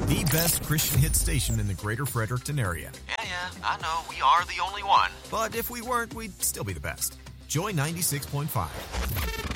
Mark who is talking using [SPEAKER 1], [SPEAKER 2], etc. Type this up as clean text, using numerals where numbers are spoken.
[SPEAKER 1] the best Christian hit station in the greater Fredericton area.
[SPEAKER 2] Yeah, I know. We are the only one.
[SPEAKER 1] But if we weren't, we'd still be the best. Joy 96.5.